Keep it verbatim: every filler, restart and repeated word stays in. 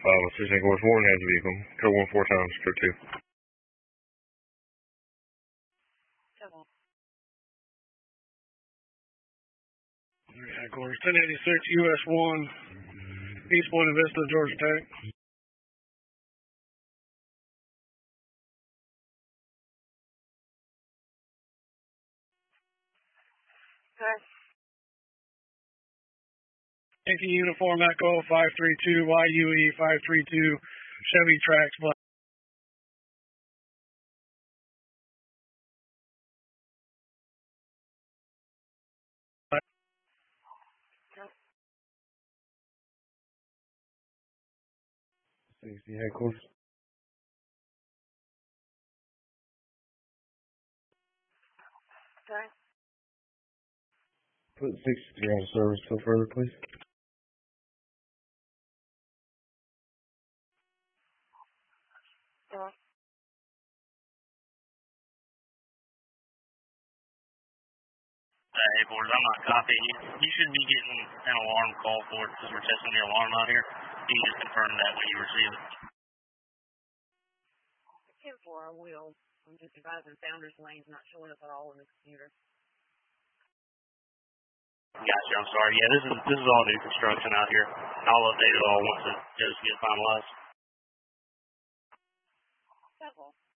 Um, Assistant Course Warren has a vehicle. Code one four times, code two. Alright, course ten eighty-six U S one, East Point Vista, Georgia Tech. Okay. Yankee Uniform Echo five three two Y U E five three two Chevy Trax Black. sixty headquarters. Okay. Put sixty-three on service till further, please. Uh, Hey, boys, I'm not copying you. You should be getting an alarm call for it because we're testing the alarm out here. You can just confirm that when you receive it. ten four, I will. I'm just advising Founders Lane's not showing up at all on the computer. Gotcha, I'm sorry. Yeah, this is this is all new construction out here. I'll update it all once it does get finalized. That's all.